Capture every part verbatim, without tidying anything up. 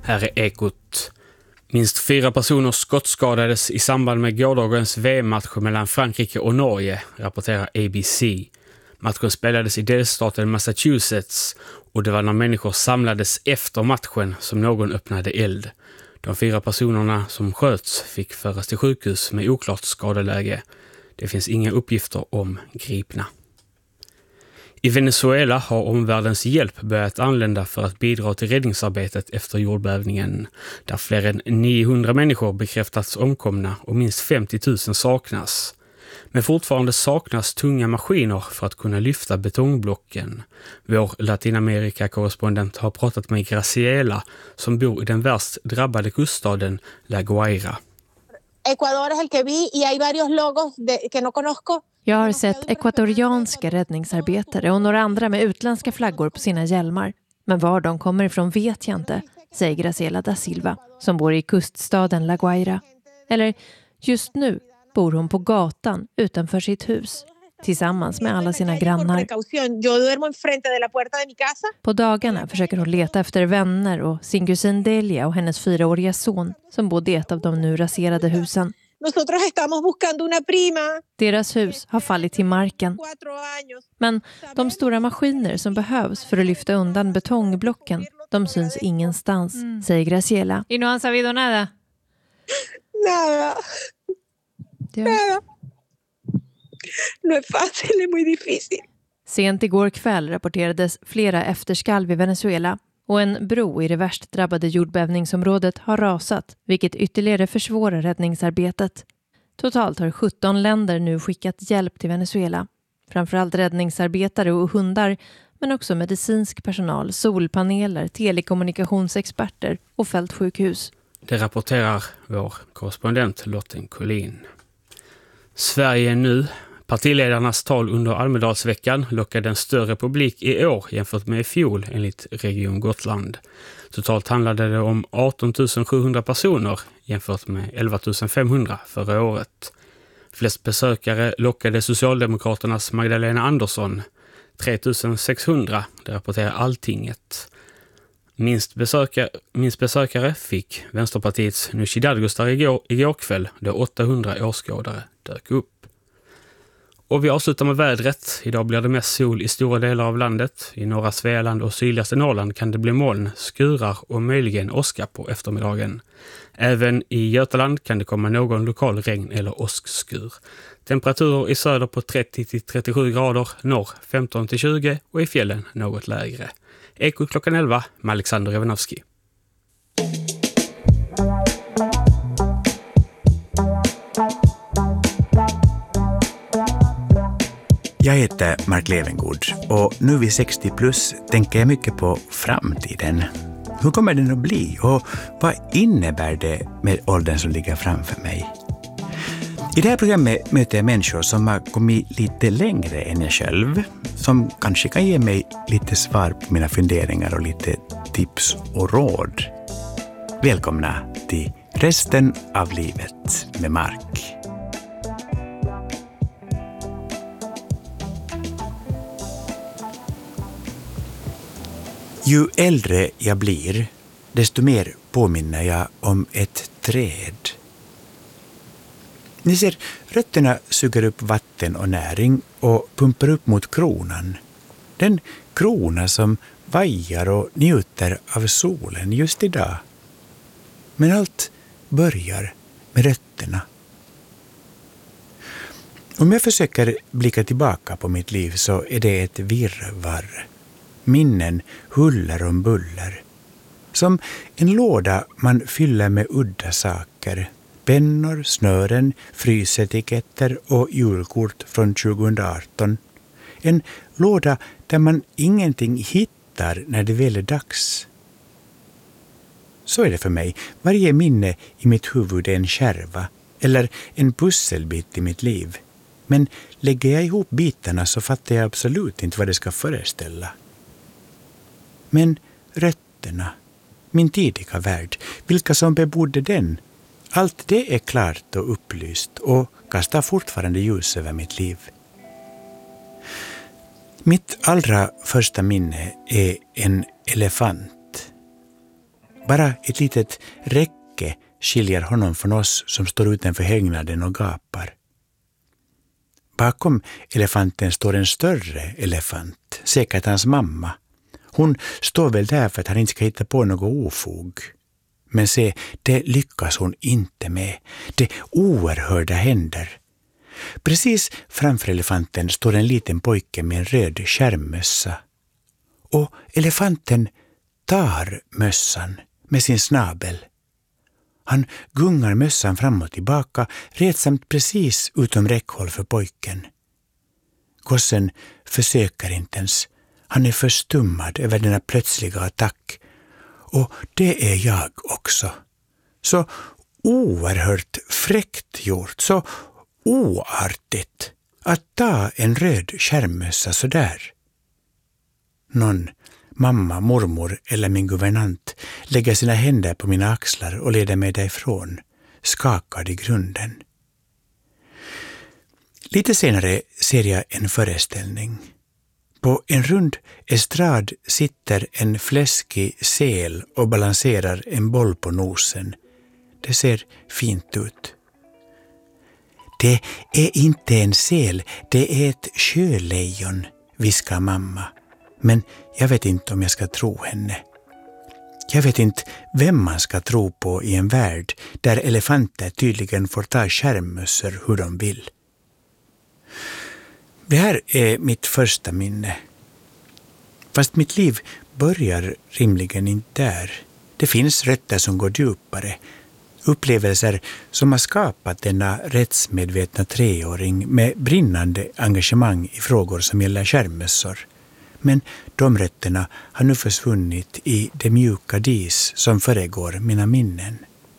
Här är Ekot. Minst fyra personer skottskadades i samband med gårdagens V M-match mellan Frankrike och Norge, rapporterar A B C. Matchen spelades i delstaten Massachusetts och det var när människor samlades efter matchen som någon öppnade eld. De fyra personerna som sköts fick föras till sjukhus med oklart skadeläge. Det finns inga uppgifter om gripna. I Venezuela har omvärldens hjälp börjat anlända för att bidra till räddningsarbetet efter jordbävningen, där fler än niohundra människor bekräftats omkomna och minst femtio tusen saknas. Men fortfarande saknas tunga maskiner för att kunna lyfta betongblocken. Vår Latinamerika-korrespondent har pratat med Graciela som bor i den värst drabbade kuststaden La Guaira. Ecuador es el que vi y hay varios logos de, que no conozco. Jag har sett ekvatorianska räddningsarbetare och några andra med utländska flaggor på sina hjälmar. Men var de kommer ifrån vet jag inte, säger Graciela da Silva som bor i kuststaden La Guaira. Eller just nu bor hon på gatan utanför sitt hus tillsammans med alla sina grannar. På dagarna försöker hon leta efter vänner och sin kusin Delia och hennes fyraåriga son som bodde i ett av de nu raserade husen. Deras hus har fallit till marken. Men de stora maskiner som behövs för att lyfta undan betongblocken, de syns ingenstans, mm. säger Graciela. Y no han sabido nada. Nada. Ja. Nada. No es fácil, es muy difícil. Sent igår kväll rapporterades flera efterskalv i Venezuela och en bro i det värst drabbade jordbävningsområdet har rasat, vilket ytterligare försvårar räddningsarbetet. Totalt har sjutton länder nu skickat hjälp till Venezuela. Framförallt räddningsarbetare och hundar, men också medicinsk personal, solpaneler, telekommunikationsexperter och fältsjukhus. Det rapporterar vår korrespondent Lotten Collin. Sverige nu. Partiledarnas tal under Almedalsveckan lockade en större publik i år jämfört med i fjol enligt Region Gotland. Totalt handlade det om arton tusen sjuhundra personer jämfört med elva tusen femhundra förra året. Flest besökare lockade Socialdemokraternas Magdalena Andersson, tre tusen sexhundra, det rapporterar Alltinget. Minst besökare, minst besökare fick Vänsterpartiets Nooshi Dadgostar igår, igår kväll då åttahundra åskådare dök upp. Och vi avslutar med vädret. Idag blir det mest sol i stora delar av landet. I norra Svealand och sydligaste Norrland kan det bli moln, skurar och möjligen åska på eftermiddagen. Även i Götaland kan det komma någon lokal regn- eller åskskur. Temperaturer i söder på trettio till trettiosju grader, norr femton till tjugo och i fjällen något lägre. Ekot klockan elva med Alexander Revenowski. Jag heter Mark Levengood och nu vid sextio plus tänker jag mycket på framtiden. Hur kommer den att bli och vad innebär det med åldern som ligger framför mig? I det här programmet möter jag människor som har kommit lite längre än jag själv, som kanske kan ge mig lite svar på mina funderingar och lite tips och råd. Välkomna till resten av livet med Mark. Ju äldre jag blir, desto mer påminner jag om ett träd. Ni ser, rötterna suger upp vatten och näring och pumpar upp mot kronan. Den krona som vajar och njuter av solen just idag. Men allt börjar med rötterna. Om jag försöker blicka tillbaka på mitt liv så är det ett virrvarr. Minnen huller om buller. Som en låda man fyller med udda saker. Pennor, snören, frysetiketter och julkort från tjugoarton. En låda där man ingenting hittar när det väl är dags. Så är det för mig. Varje minne i mitt huvud är en kärva eller en pusselbit i mitt liv. Men lägger jag ihop bitarna så fattar jag absolut inte vad det ska föreställa. Men rötterna, min tidiga värld, vilka som bebodde den, allt det är klart och upplyst och kastar fortfarande ljus över mitt liv. Mitt allra första minne är en elefant. Bara ett litet räcke skiljer honom från oss som står utanför hägnaden och gapar. Bakom elefanten står en större elefant, säkert hans mamma. Hon står väl där för att han inte ska hitta på något ofog. Men se, det lyckas hon inte med. Det oerhörda händer. Precis framför elefanten står en liten pojke med en röd skärmmössa. Och elefanten tar mössan med sin snabel. Han gungar mössan fram och tillbaka, retsamt precis utom räckhåll för pojken. Gossen försöker inte ens. Han är förstummad över denna plötsliga attack. Och det är jag också. Så oerhört fräckt gjort, så oartigt att ta en röd skärmmössa så där. Någon, mamma, mormor eller min guvernant lägger sina händer på mina axlar och leder mig därifrån, skakad i grunden. Lite senare ser jag en föreställning. På en rund estrad sitter en fläskig sel och balanserar en boll på nosen. Det ser fint ut. Det är inte en sel, det är ett sjölejon, viskar mamma. Men jag vet inte om jag ska tro henne. Jag vet inte vem man ska tro på i en värld där elefanter tydligen får ta skärmmössor hur de vill. Det här är mitt första minne. Fast mitt liv börjar rimligen inte där. Det finns rötter som går djupare. Upplevelser som har skapat denna rättsmedvetna treåring med brinnande engagemang i frågor som gäller skärmmössor. Men de rötterna har nu försvunnit i det mjuka dis som föregår mina minnen.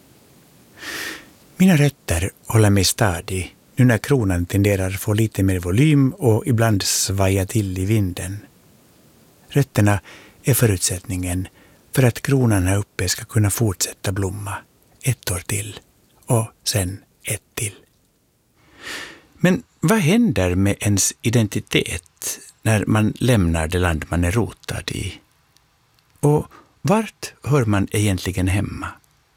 Mina rötter håller mig stadig nu när kronan tenderar få lite mer volym och ibland svaja till i vinden. Rötterna är förutsättningen för att kronan här uppe ska kunna fortsätta blomma ett år till och sen ett till. Men vad händer med ens identitet när man lämnar det land man är rotad i? Och vart hör man egentligen hemma?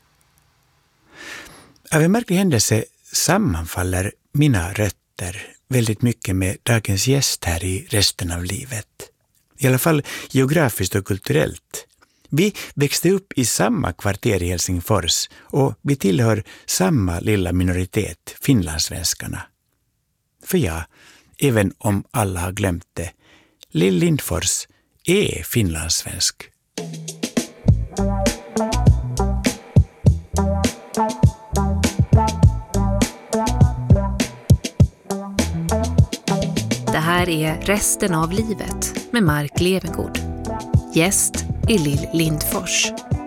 Av en märklig händelse sammanfaller mina rötter väldigt mycket med dagens gäst här i resten av livet. I alla fall geografiskt och kulturellt. Vi växte upp i samma kvarter i Helsingfors och vi tillhör samma lilla minoritet, finlandssvenskarna. För jag, även om alla har glömt det, Lill Lindfors är finlandssvensk. Det här är Resten av livet med Mark Levengood. Gäst är Lill Lindfors.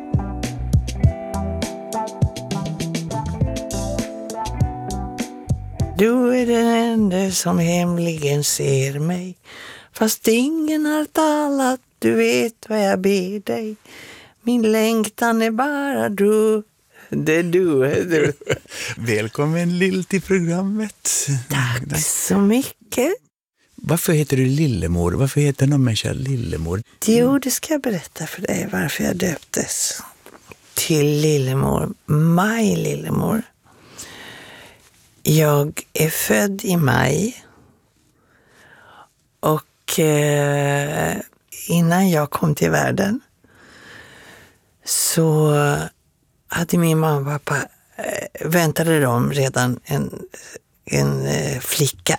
Du är den enda som hemligen ser mig. Fast ingen har talat, du vet vad jag ber dig. Min längtan är bara du. Det är du, är du. Välkommen Lill till programmet. Tack så mycket. Varför heter du Lillemor? Varför heter någon människa Lillemor? Jo, det ska jag berätta för dig varför jag döptes till Lillemor. Maj Lillemor. Jag är född i maj. Och eh, innan jag kom till världen så hade min mamma och pappa eh, väntade de redan en, en eh, flicka.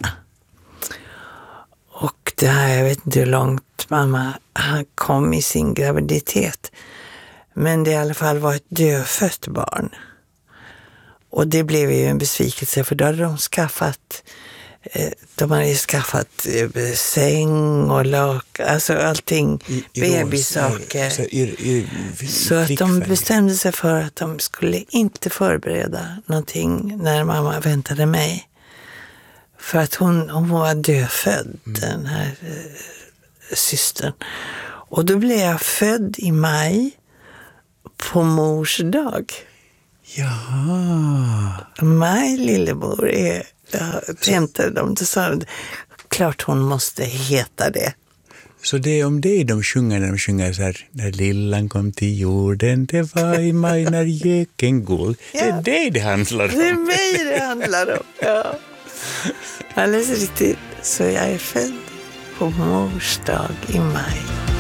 Och det här, jag vet inte hur långt mamma kom i sin graviditet. Men det i alla fall var ett dödfött barn. Och det blev ju en besvikelse för då hade de skaffat de hade ju skaffat säng och lak, alltså allting, I, i bebissaker. Så, i, i, i, så att de bestämde sig för att de skulle inte förbereda någonting när mamma väntade mig. För att hon, hon var dödfödd, mm. den här äh, systern. Och då blev jag född i maj på mors dag. Ja. Maj Lillemor är... Jag tänkte de, det sa, klart hon måste heta det. Så det är om det de sjunger när de sjunger så här, när lillan kom till jorden, det var i maj när göken gol. Ja. Det är det det handlar om. Det är mig det handlar om, ja. Alldeles riktigt. Så jag är född på mors dag i maj.